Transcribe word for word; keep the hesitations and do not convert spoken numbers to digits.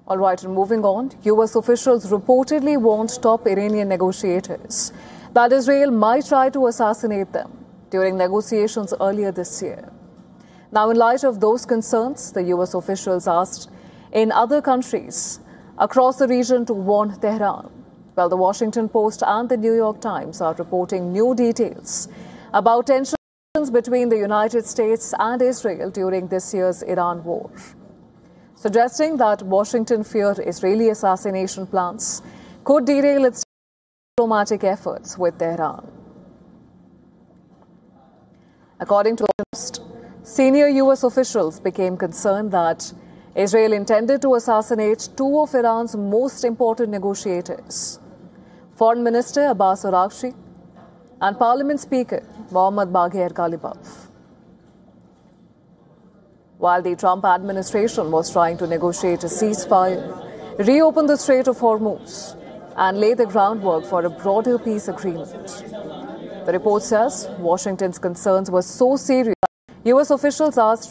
All right, and moving on, U S officials reportedly warned top Iranian negotiators that Israel might try to assassinate them during negotiations earlier this year. Now, in light of those concerns, the U S officials asked in other countries across the region to warn Tehran. Well, the Washington Post and the New York Times are reporting new details about tensions between the United States and Israel during this year's Iran war, suggesting that Washington feared Israeli assassination plans could derail its diplomatic efforts with Tehran. According to the Post, senior U S officials became concerned that Israel intended to assassinate two of Iran's most important negotiators, Foreign Minister Abbas Araghchi and Parliament Speaker Mohammad Bagher Ghalibaf. While the Trump administration was trying to negotiate a ceasefire, reopen the Strait of Hormuz, and lay the groundwork for a broader peace agreement. The report says Washington's concerns were so serious, U S officials asked